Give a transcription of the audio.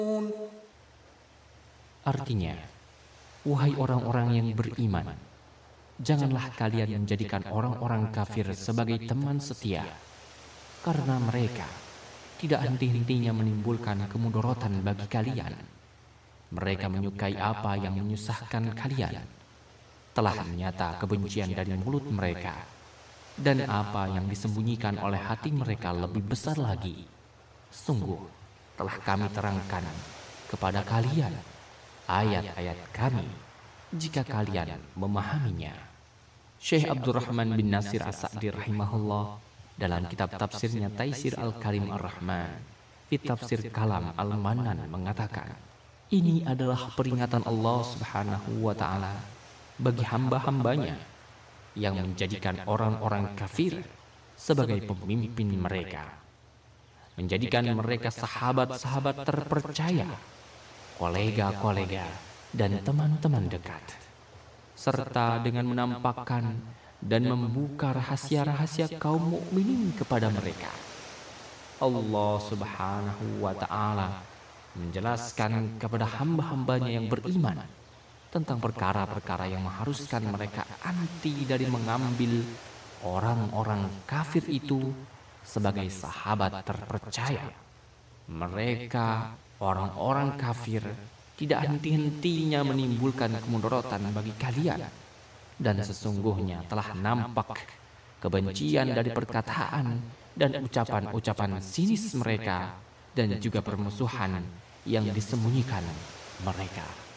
Artinya, wahai orang-orang yang beriman, janganlah kalian menjadikan orang-orang kafir sebagai teman setia, karena mereka tidak henti-hentinya menimbulkan kemudaratan bagi kalian. Mereka menyukai apa yang menyusahkan kalian. Telah nyata kebencian dari mulut mereka, dan apa yang disembunyikan oleh hati mereka lebih besar lagi. Sungguh telah kami terangkan kepada kalian ayat-ayat kami, jika kalian memahaminya. Syekh Abdurrahman bin Nasir As-Sa'di rahimahullah dalam kitab tafsirnya Taisir Al-Karim Ar-Rahman fi Tafsir Kalam Al-Manan mengatakan, ini adalah peringatan Allah Subhanahu wa ta'ala bagi hamba-hambanya yang menjadikan orang-orang kafir sebagai pemimpin mereka, menjadikan mereka sahabat-sahabat terpercaya, kolega-kolega, dan teman-teman dekat, serta dengan menampakkan dan membuka rahasia-rahasia kaum mukminin kepada mereka. Allah Subhanahu wa ta'ala menjelaskan kepada hamba-hambanya yang beriman tentang perkara-perkara yang mengharuskan mereka anti dari mengambil orang-orang kafir itu sebagai sahabat terpercaya. Mereka, orang-orang kafir, tidak henti-hentinya menimbulkan kemudaratan bagi kalian, dan sesungguhnya telah nampak kebencian dari perkataan dan ucapan-ucapan sinis mereka, dan juga permusuhan yang disembunyikan mereka.